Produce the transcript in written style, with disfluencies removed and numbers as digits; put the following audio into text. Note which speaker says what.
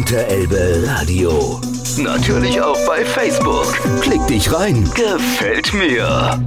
Speaker 1: Unterelbe Radio. Natürlich auch bei Facebook. Klick dich rein. Gefällt mir.